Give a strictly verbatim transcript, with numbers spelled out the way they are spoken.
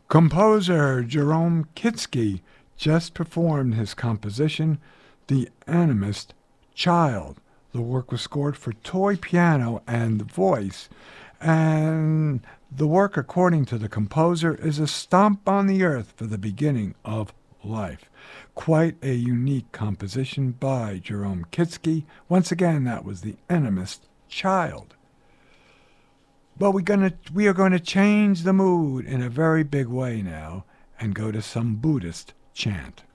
Composer Jerome Kitsky just performed his composition, The Animist Child. The work was scored for toy piano and voice, and the work, according to the composer, is a stomp on the earth for the beginning of life. Quite a unique composition by Jerome Kitsky. Once again, that was The Animist Child. But we're gonna, we are going to change the mood in a very big way now and go to some Buddhist chant.